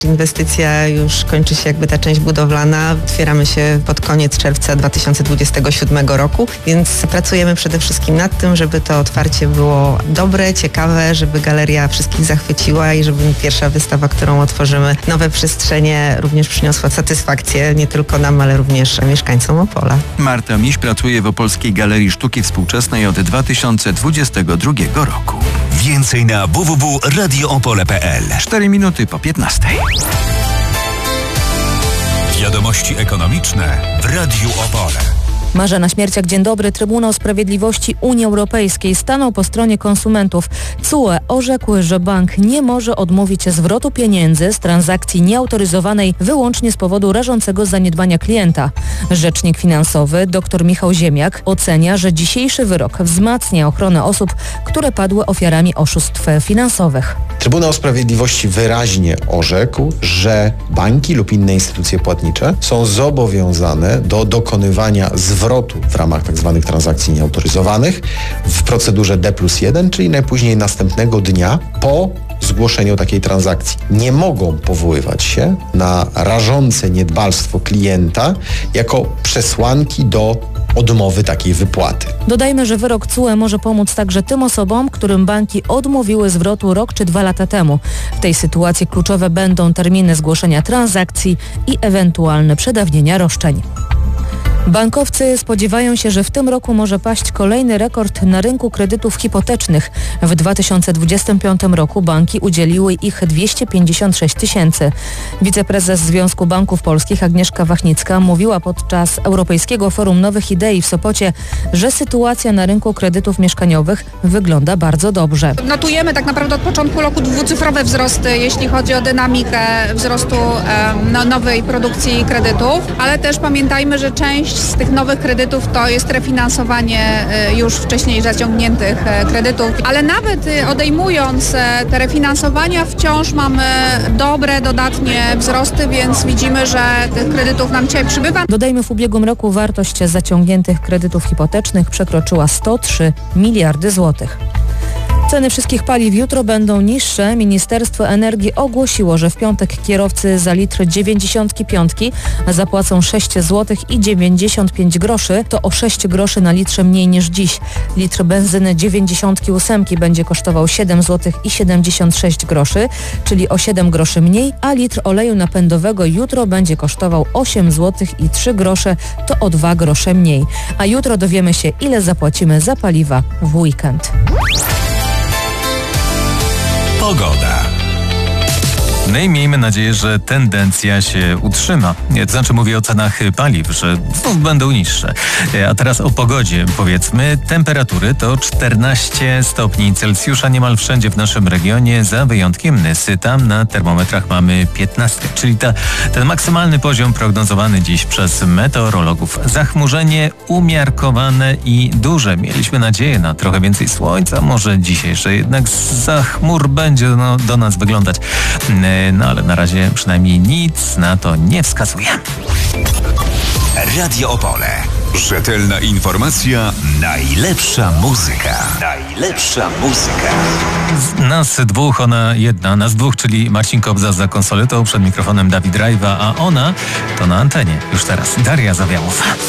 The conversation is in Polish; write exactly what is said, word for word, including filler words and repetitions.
Inwestycja już kończy się jakby ta część budowlana. Otwieramy się pod koniec czerwca dwa tysiące dwudziestego siódmego roku, więc pracujemy przede wszystkim nad tym, żeby to otwarcie było dobre, ciekawe, żeby galeria wszystkich zachwyciła i żeby pierwsza wystawa, którą otworzymy, nowe przestrzenie, również przyniosła satysfakcję nie tylko nam, ale również mieszkańcom Opola. Marta Miś pracuje w Opolskiej Galerii Sztuki Współczesnej od dwa tysiące dwudziestego drugiego roku. Więcej na w w w kropka radio opole kropka p l. cztery minuty po piętnastej. Wiadomości ekonomiczne w Radiu Opole. Marzena Śmierciak, dzień dobry. Trybunał Sprawiedliwości Unii Europejskiej stanął po stronie konsumentów. C U E orzekł, że bank nie może odmówić zwrotu pieniędzy z transakcji nieautoryzowanej wyłącznie z powodu rażącego zaniedbania klienta. Rzecznik finansowy dr Michał Ziemiak ocenia, że dzisiejszy wyrok wzmacnia ochronę osób, które padły ofiarami oszustw finansowych. Trybunał Sprawiedliwości wyraźnie orzekł, że banki lub inne instytucje płatnicze są zobowiązane do dokonywania zwrotu w ramach tzw. transakcji nieautoryzowanych w procedurze D plus jeden, czyli najpóźniej następnego dnia po zgłoszeniu takiej transakcji. Nie mogą powoływać się na rażące niedbalstwo klienta jako przesłanki do odmowy takiej wypłaty. Dodajmy, że wyrok C U E może pomóc także tym osobom, którym banki odmówiły zwrotu rok czy dwa lata temu. W tej sytuacji kluczowe będą terminy zgłoszenia transakcji i ewentualne przedawnienia roszczeń. Bankowcy spodziewają się, że w tym roku może paść kolejny rekord na rynku kredytów hipotecznych. W dwa tysiące dwudziestym piątym roku banki udzieliły ich dwieście pięćdziesiąt sześć tysięcy. Wiceprezes Związku Banków Polskich Agnieszka Wachnicka mówiła podczas Europejskiego Forum Nowych Idei w Sopocie, że sytuacja na rynku kredytów mieszkaniowych wygląda bardzo dobrze. Notujemy tak naprawdę od początku roku dwucyfrowe wzrosty, jeśli chodzi o dynamikę wzrostu um, nowej produkcji kredytów, ale też pamiętajmy, że część z tych nowych kredytów to jest refinansowanie już wcześniej zaciągniętych kredytów, ale nawet odejmując te refinansowania wciąż mamy dobre, dodatnie wzrosty, więc widzimy, że tych kredytów nam dzisiaj przybywa. Dodajmy, w ubiegłym roku wartość zaciągniętych kredytów hipotecznych przekroczyła sto trzy miliardy złotych. Ceny wszystkich paliw jutro będą niższe. Ministerstwo Energii ogłosiło, że w piątek kierowcy za litr dziewięćdziesiątki piątki zapłacą sześć złotych i dziewięćdziesiąt pięć groszy. To o sześć groszy na litrze mniej niż dziś. Litr benzyny dziewięćdziesiątki ósemki będzie kosztował siedem złotych i siedemdziesiąt sześć groszy, czyli o siedem groszy mniej, a litr oleju napędowego jutro będzie kosztował osiem złotych i trzy grosze, to o dwa grosze mniej. A jutro dowiemy się, ile zapłacimy za paliwa w weekend. Pogoda. No i miejmy nadzieję, że tendencja się utrzyma. To znaczy mówię o cenach paliw, że znów będą niższe. A teraz o pogodzie powiedzmy. Temperatury to czternaście stopni Celsjusza niemal wszędzie w naszym regionie, za wyjątkiem Nysy. Tam na termometrach mamy piętnaście, czyli ta, ten maksymalny poziom prognozowany dziś przez meteorologów. Zachmurzenie umiarkowane i duże. Mieliśmy nadzieję na trochę więcej słońca, może dzisiaj, że jednak za chmur będzie no, do nas wyglądać. No ale na razie przynajmniej nic na to nie wskazuje. Radio Opole. Rzetelna informacja, najlepsza muzyka. Najlepsza muzyka. Z nas dwóch, ona jedna, nas dwóch, czyli Marcin Kobza za konsoletą, przed mikrofonem Dawid Rajwa, a ona to na antenie już teraz Daria Zawiałowa.